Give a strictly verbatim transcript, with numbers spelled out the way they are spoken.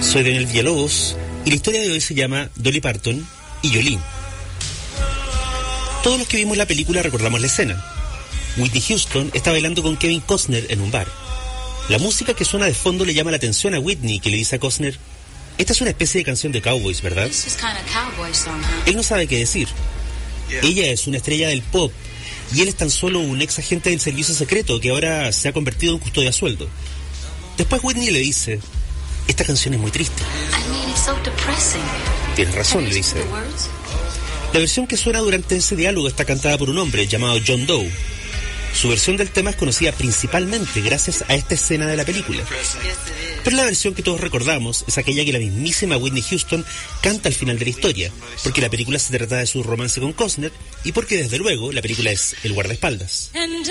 Soy Daniel Villalobos y la historia de hoy se llama Dolly Parton y Jolene. Todos los que vimos la película recordamos la escena. Whitney Houston está bailando con Kevin Costner en un bar. La música que suena de fondo le llama la atención a Whitney, que le dice a Costner: esta es una especie de canción de cowboys, ¿verdad? Él no sabe qué decir. Ella es una estrella del pop y él es tan solo un ex agente del servicio secreto que ahora se ha convertido en custodia a sueldo. Después Whitney le dice: esta canción es muy triste. Tienes razón, le dice. La versión que suena durante ese diálogo está cantada por un hombre llamado John Doe. Su versión del tema es conocida principalmente gracias a esta escena de la película. Pero la versión que todos recordamos es aquella que la mismísima Whitney Houston canta al final de la historia, porque la película se trata de su romance con Costner y porque desde luego la película es El guardaespaldas.